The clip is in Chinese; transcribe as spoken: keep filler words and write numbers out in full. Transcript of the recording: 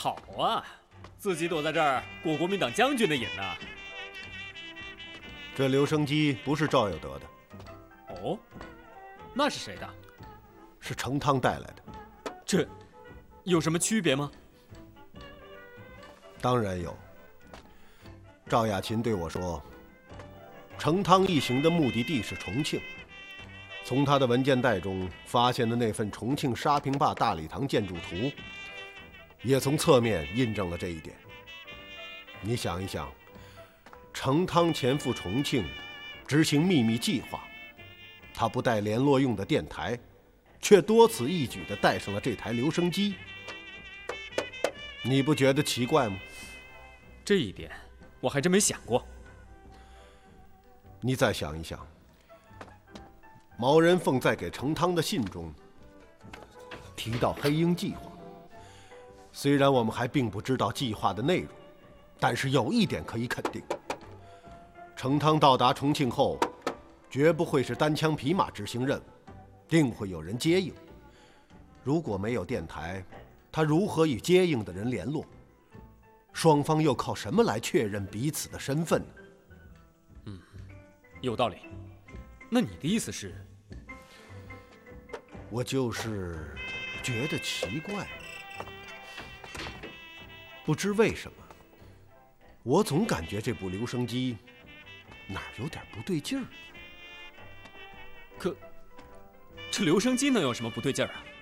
好啊，自己躲在这儿过国民党将军的瘾呢。 这留声机不是赵有德的。 哦，那是谁的？ 是程汤带来的。 这有什么区别吗？ 当然有。赵雅琴对我说，程汤一行的目的地是重庆。从他的文件袋中发现的那份重庆沙坪坝大礼堂建筑图，也从侧面印证了这一点。你想一想，程汤前赴重庆执行秘密计划，他不带联络用的电台，却多此一举地带上了这台留声机，你不觉得奇怪吗？ 这一点我还真没想过。 你再想一想，毛人凤在给程汤的信中提到黑鹰计划，虽然我们还并不知道计划的内容，但是有一点可以肯定，程汤到达重庆后绝不会是单枪匹马执行任务，定会有人接应。如果没有电台，他如何与接应的人联络？双方又靠什么来确认彼此的身份呢？ 嗯，有道理。那你的意思是？ 我就是觉得奇怪，不知为什么，我总感觉这部留声机哪儿有点不对劲儿。 可这留声机能有什么不对劲儿啊？